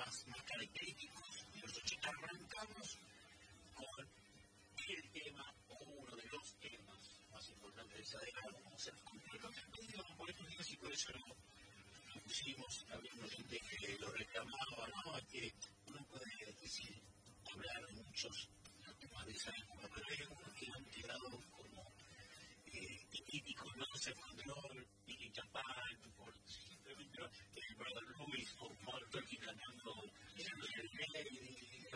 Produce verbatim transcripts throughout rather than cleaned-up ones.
más, más característicos de los ochenta. Arrancamos con el tema, o uno de los temas más importantes de esa década, como self-control. Lo que pedíamos por estos días y por eso lo, lo pusimos, había una gente que lo reclamaba, ¿no? Que uno puede decir, hablar de muchos temas de esa época, pero hay algunos que han quedado como eh, críticos, ¿no? Self-control, Piki Chapán, por simplemente que el brother Luis o Paul Tolkien cantando el Lady,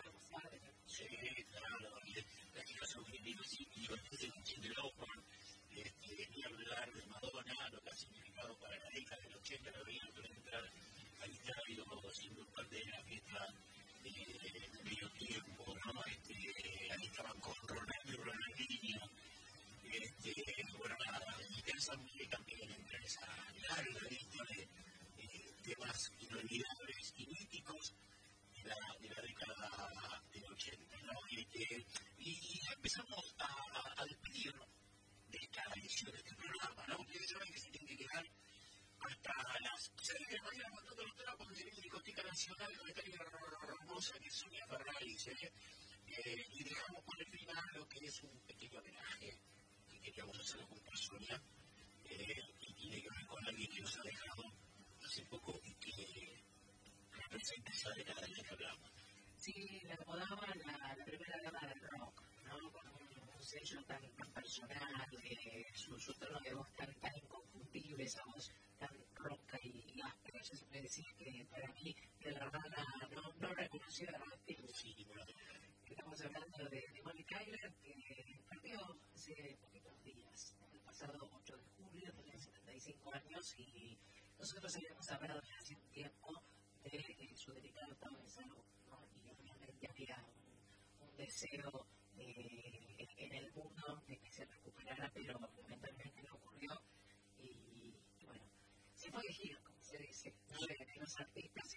sí, claro, la situación que tiene así, y lo que es de Lopon, ni hablar de Madonna, lo que ha significado para la década del ochenta, la veía entrar al estadio sin parte de la fiesta de medio tiempo, ¿no? Este, ahí estaban con Ronaldo y Ronaldinho. Este, bueno, nada, en mi casa me también entra esa larga lista de eh, temas inolvidables y míticos de la, de la década del ochenta, ¿no? Este, y empezamos a, a despedirnos de esta edición de este programa, ¿no? Ustedes saben que se tienen que quedar hasta las seis de la mañana montando los trapos de la discoteca nacional con esta libra hermosa que es Sonia Ferrari, ¿eh? Eh, y dejamos por el final lo que es un pequeño homenaje que queríamos hacer junto a Sonia, eh, y tiene que ver con alguien que nos ha dejado hace poco y que representa esa década de la que hablamos. Sí, la apodaban la, la primera dama del rock, ¿no? Con un, un sello tan, tan personal, eh, su, su tono de voz tan, tan inconfundible, esa voz tan ronca y áspera. Yo siempre decía que para mí, de la hermana no, no reconocida de Rock, sí, bueno, estamos hablando de, de Bonnie Tyler, que partió hace poquitos días, el pasado ocho de julio, tenía setenta y cinco años, y nosotros habíamos hablado hace un tiempo de eh, su delicado estado de salud, ¿no? Y obviamente había un, un deseo eh, en el mundo de que se recuperara, pero lamentablemente no ocurrió. Y, y bueno, se fue de gira, como se dice, ¿no? de, de los artistas